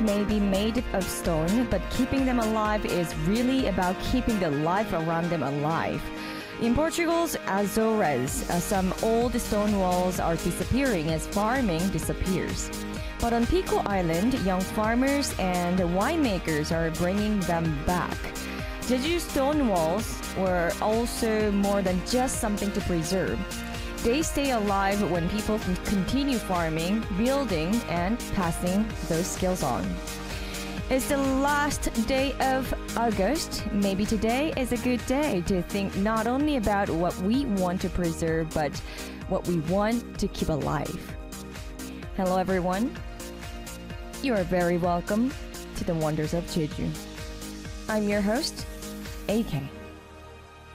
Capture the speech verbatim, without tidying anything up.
may be made of stone, but keeping them alive is really about keeping the life around them alive. In Portugal's Azores, uh, some old stone walls are disappearing as farming disappears. But on Pico Island, young farmers and winemakers are bringing them back. Jeju stone walls were also more than just something to preserve. They stay alive when people can continue farming, building, and passing those skills on. It's the last day of August. Maybe today is a good day to think not only about what we want to preserve, but what we want to keep alive. Hello, everyone. You are very welcome to the Wonders of Jeju. I'm your host, A K.